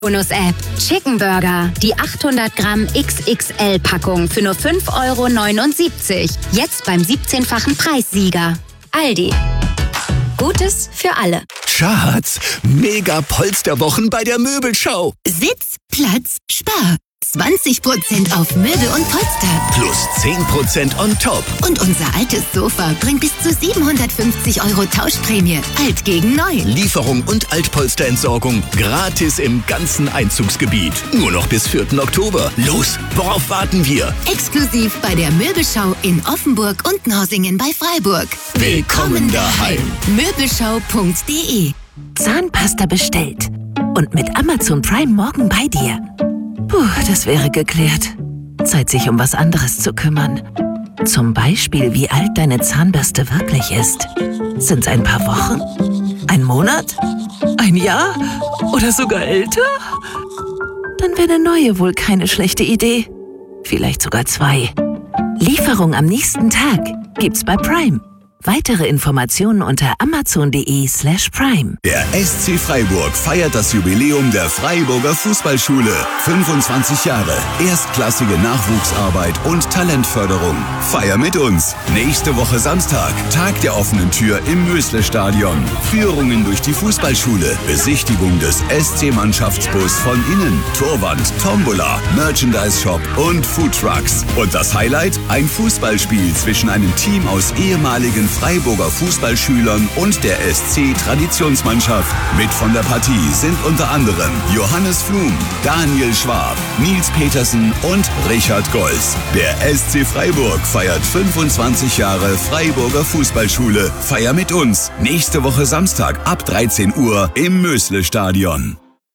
Bonus-App. Chicken Burger. Die 800 Gramm XXL-Packung für nur 5,79 €. Jetzt beim 17-fachen Preissieger. Aldi. Gutes für alle. Schatz, mega Polsterwochen bei der Möbelschau. Sitz, Platz, Spar. 20% auf Möbel und Polster. Plus 10% on top. Und unser altes Sofa bringt bis zu 750 € Tauschprämie. Alt gegen neu. Lieferung und Altpolsterentsorgung gratis im ganzen Einzugsgebiet. Nur noch bis 4. Oktober. Los, worauf warten wir? Exklusiv bei der Möbelschau in Offenburg und Norsingen bei Freiburg. Willkommen daheim. Möbelschau.de. Zahnpasta bestellt. Und mit Amazon Prime morgen bei dir. Puh, das wäre geklärt. Zeit, sich um was anderes zu kümmern. Zum Beispiel, wie alt deine Zahnbürste wirklich ist. Sind's ein paar Wochen? Ein Monat? Ein Jahr? Oder sogar älter? Dann wäre eine neue wohl keine schlechte Idee. Vielleicht sogar 2. Lieferung am nächsten Tag gibt's bei Prime. Weitere Informationen unter amazon.de/prime. Der SC Freiburg feiert das Jubiläum der Freiburger Fußballschule. 25 Jahre, erstklassige Nachwuchsarbeit und Talentförderung. Feier mit uns. Nächste Woche Samstag, Tag der offenen Tür im Mösle-Stadion. Führungen durch die Fußballschule, Besichtigung des SC-Mannschaftsbus von innen, Torwand, Tombola, Merchandise-Shop und Foodtrucks. Und das Highlight? Ein Fußballspiel zwischen einem Team aus ehemaligen Freiburger Fußballschülern und der SC-Traditionsmannschaft. Mit von der Partie sind unter anderem Johannes Flum, Daniel Schwab, Nils Petersen und Richard Golz. Der SC Freiburg feiert 25 Jahre Freiburger Fußballschule. Feier mit uns. Nächste Woche Samstag ab 13 Uhr im Mösle-Stadion.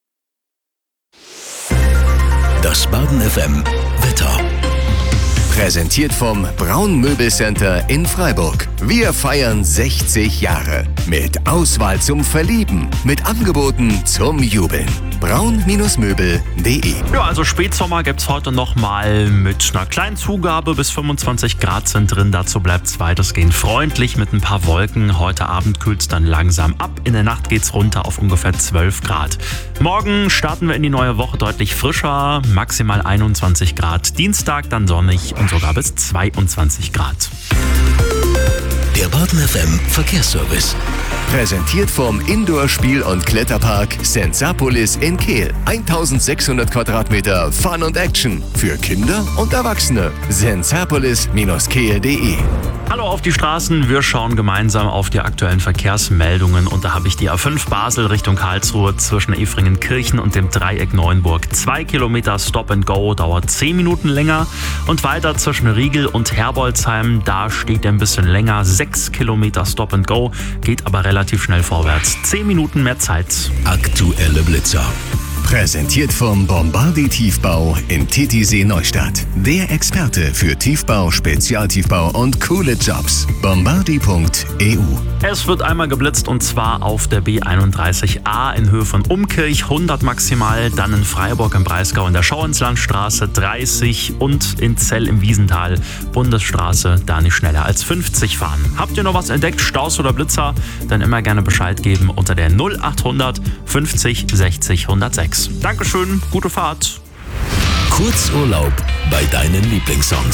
Das Baden FM Wetter. Präsentiert vom Braun Möbelcenter in Freiburg. Wir feiern 60 Jahre. Mit Auswahl zum Verlieben. Mit Angeboten zum Jubeln. braun-möbel.de. Ja, also Spätsommer gibt's heute nochmal mit einer kleinen Zugabe. Bis 25 Grad sind drin. Dazu bleibt's weitestgehend freundlich mit ein paar Wolken. Heute Abend kühlt's dann langsam ab. In der Nacht geht's runter auf ungefähr 12 Grad. Morgen starten wir in die neue Woche deutlich frischer. Maximal 21 Grad. Dienstag dann sonnig und sogar bis 22 Grad. Der Baden FM Verkehrsservice. Präsentiert vom Indoor-Spiel- und Kletterpark Sensapolis in Kehl. 1600 Quadratmeter Fun und Action. Für Kinder und Erwachsene. sensapolis-kehl.de. Hallo auf die Straßen, wir schauen gemeinsam auf die aktuellen Verkehrsmeldungen und da habe ich die A5 Basel Richtung Karlsruhe zwischen Efringenkirchen und dem Dreieck Neuenburg. 2 Kilometer Stop and Go, dauert 10 Minuten länger und weiter zwischen Riegel und Herbolzheim, da steht er ein bisschen länger, 6 Kilometer Stop and Go, geht aber relativ schnell vorwärts. 10 Minuten mehr Zeit. Aktuelle Blitzer. Präsentiert vom Bombardi Tiefbau in Titisee Neustadt. Der Experte für Tiefbau, Spezialtiefbau und coole Jobs. Bombardi.eu. Es wird einmal geblitzt und zwar auf der B31a in Höhe von Umkirch 100 maximal, dann in Freiburg im Breisgau in der Schauinslandstraße 30 und in Zell im Wiesental Bundesstraße da nicht schneller als 50 fahren. Habt ihr noch was entdeckt, Staus oder Blitzer? Dann immer gerne Bescheid geben unter der 0800 50 60 106. Dankeschön, gute Fahrt. Kurzurlaub bei deinen Lieblingssongs.